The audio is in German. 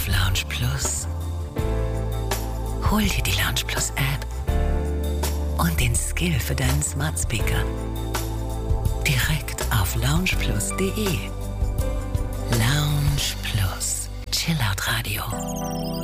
auf Lounge Plus. Hol dir die Lounge Plus App und den Skill für deinen Smart Speaker direkt auf loungeplus.de. Lounge Plus, Chillout Radio.